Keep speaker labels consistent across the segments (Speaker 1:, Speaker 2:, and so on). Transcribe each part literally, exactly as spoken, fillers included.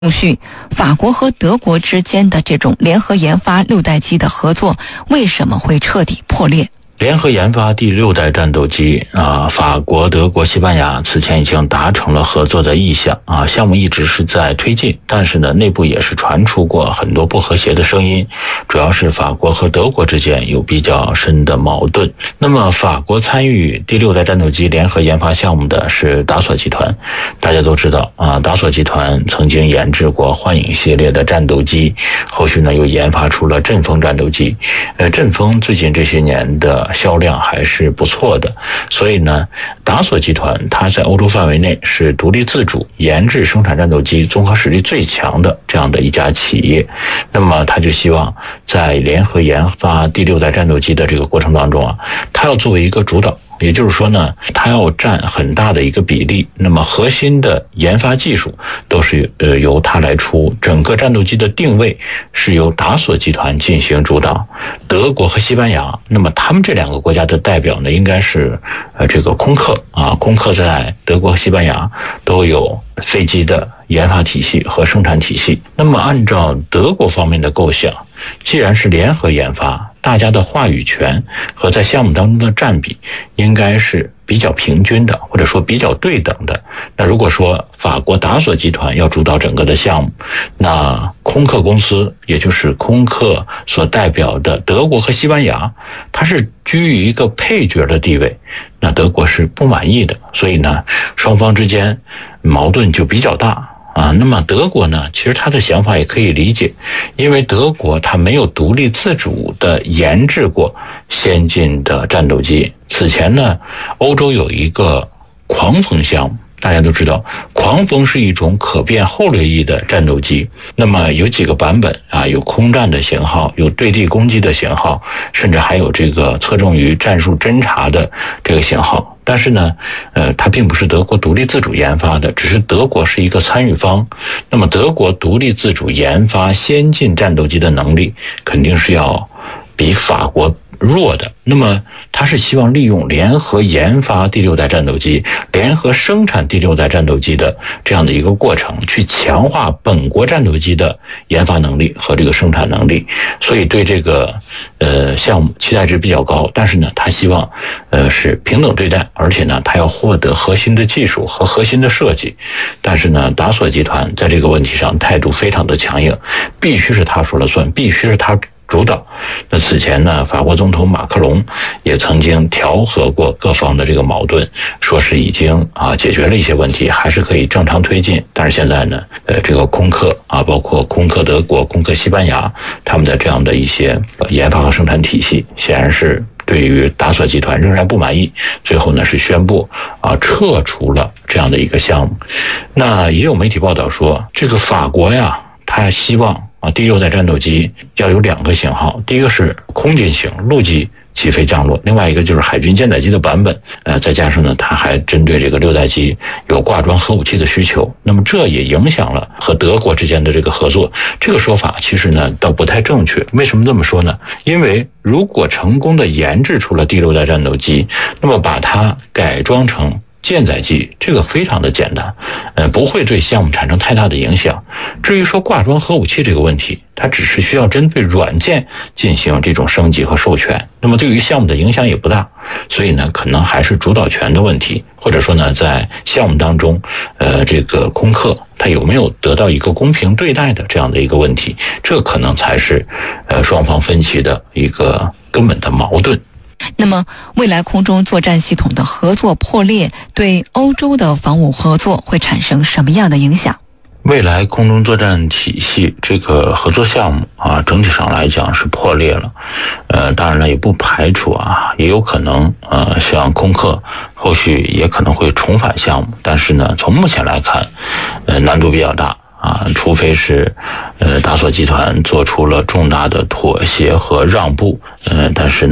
Speaker 1: 陆续，法国和德国之间的这种联合研发六代机的合作为什么会彻底破裂？
Speaker 2: 联合研发第六代战斗机啊，法国、德国、西班牙此前已经达成了合作的意向啊，项目一直是在推进，但是呢，内部也是传出过很多不和谐的声音，主要是法国和德国之间有比较深的矛盾。那么，法国参与第六代战斗机联合研发项目的是达索集团，大家都知道啊，达索集团曾经研制过幻影系列的战斗机，后续呢又研发出了阵风战斗机，呃，阵风最近这些年的销量还是不错的，所以呢，达索集团它在欧洲范围内是独立自主研制生产战斗机综合实力最强的这样的一家企业。那么他就希望在联合研发第六代战斗机的这个过程当中啊，他要作为一个主导，也就是说呢，它要占很大的一个比例，那么核心的研发技术都是呃由它来出，整个战斗机的定位是由达索集团进行主导。德国和西班牙，那么他们这两个国家的代表呢，应该是呃这个空客啊，空客在德国和西班牙都有飞机的研发体系和生产体系。那么按照德国方面的构想，既然是联合研发，大家的话语权和在项目当中的占比应该是比较平均的，或者说比较对等的。那如果说法国达索集团要主导整个的项目，那空客公司，也就是空客所代表的德国和西班牙，它是居于一个配角的地位，那德国是不满意的，所以呢，双方之间矛盾就比较大。啊，那么德国呢，其实他的想法也可以理解，因为德国它没有独立自主的研制过先进的战斗机。此前呢，欧洲有一个狂风项目，大家都知道，狂风是一种可变后掠翼的战斗机，那么有几个版本啊，有空战的型号，有对地攻击的型号，甚至还有这个侧重于战术侦察的这个型号。但是呢，呃，它并不是德国独立自主研发的，只是德国是一个参与方。那么德国独立自主研发先进战斗机的能力，肯定是要比法国弱的。那么他是希望利用联合研发第六代战斗机，联合生产第六代战斗机的这样的一个过程，去强化本国战斗机的研发能力和这个生产能力。所以对这个呃项目期待值比较高，但是呢，他希望呃是平等对待，而且呢，他要获得核心的技术和核心的设计。但是呢，达索集团在这个问题上态度非常的强硬，必须是他说了算，必须是他主导。那此前呢，法国总统马克龙也曾经调和过各方的这个矛盾，说是已经啊解决了一些问题，还是可以正常推进。但是现在呢，呃，这个空客啊，包括空客德国、空客西班牙，他们的这样的一些研发和生产体系，显然是对于达索集团仍然不满意。最后呢，是宣布啊撤除了这样的一个项目。那也有媒体报道说，这个法国呀，他希望啊，第六代战斗机要有两个型号，第一个是空军型，陆基起飞降落，另外一个就是海军舰载机的版本。呃，再加上呢，它还针对这个六代机有挂装核武器的需求，那么这也影响了和德国之间的这个合作。这个说法其实呢倒不太正确。为什么这么说呢？因为如果成功的研制出了第六代战斗机，那么把它改装成舰载机，这个非常的简单，呃，不会对项目产生太大的影响。至于说挂装核武器这个问题，它只是需要针对软件进行这种升级和授权，那么对于项目的影响也不大。所以呢，可能还是主导权的问题，或者说呢，在项目当中，呃，这个空客它有没有得到一个公平对待的这样的一个问题，这可能才是呃双方分歧的一个根本的矛盾。
Speaker 1: 那么未来空中作战系统的合作破裂，对欧洲的防务合作会产生什么样的影响？
Speaker 2: 未来空中作战体系这个合作项目啊，整体上来讲是破裂了。呃，当然了，也不排除啊，也有可能呃，像空客后续也可能会重返项目，但是呢，从目前来看，呃，难度比较大。啊，除非是，呃，达索集团做出了重大的妥协和让步，呃，但是呢，大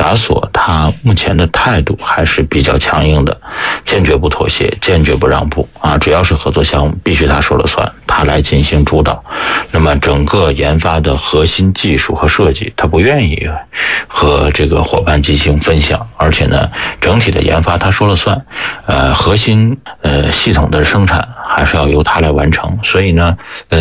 Speaker 2: 达索他目前的态度还是比较强硬的，坚决不妥协，坚决不让步啊！只要是合作项目，必须他说了算，他来进行主导。那么整个研发的核心技术和设计，他不愿意和这个伙伴进行分享，而且呢，整体的研发他说了算，呃，核心呃系统的生产还是要由他来完成。所以呢，呃。